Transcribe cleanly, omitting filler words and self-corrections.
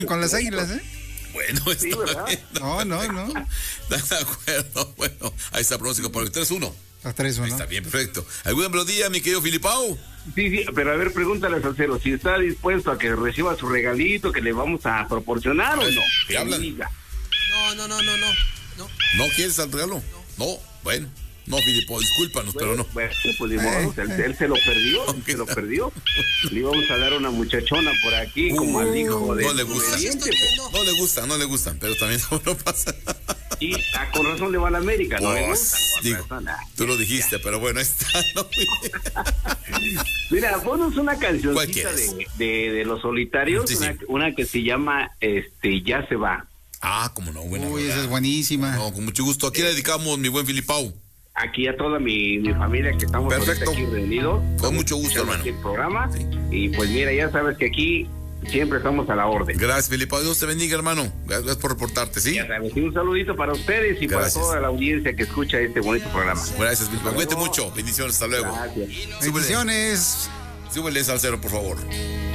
con las Águilas, ¿eh? Bueno, está Sí, ¿verdad? bien. No. Está de acuerdo. Bueno, ahí está el pronóstico para el 3-1. Las 3-1. Está bien, perfecto. ¿Algún melodía, mi querido Filipao? Sí, pero a ver, pregúntale a Salcero si está dispuesto a que reciba su regalito que le vamos a proporcionar o no. ¿Qué hablan? No. ¿No quieres al regalo? No. Bueno. No, Filipao, discúlpanos, pero no. Bueno, pues ni modo, él se lo perdió, Aunque se lo sea. perdió. Le íbamos a dar una muchachona por aquí, como al hijo de... No le gusta. Sí, estoy viendo. No le gustan, pero también no pasa. Y con razón le va a la América, ¿no? Le Pues, gusta, con digo, razón, tú lo dijiste, pero bueno, ahí está. ¿No? Mira, ponos una ¿Cuál cancioncita quieres? de Los Solitarios, Sí, sí. una que se llama Ya se va. Ah, cómo no, buena. Uy, rola. esa es buenísima. No, con mucho gusto. Aquí le dedicamos, mi buen Filipao. Aquí a toda mi familia que estamos Perfecto. ahorita aquí reunidos. Con mucho gusto, Escuchando hermano. aquí el programa. Sí. Y pues mira, ya sabes que aquí siempre estamos a la orden. Gracias, Filipao. Dios te bendiga, hermano. Gracias por reportarte, ¿sí? Ya sabes, y un saludito para ustedes y Gracias. para toda la audiencia que escucha este bonito programa. Gracias, Filipao. Cuídate mucho. Bendiciones, hasta luego. Gracias. Bendiciones. Súbele al cero, por favor.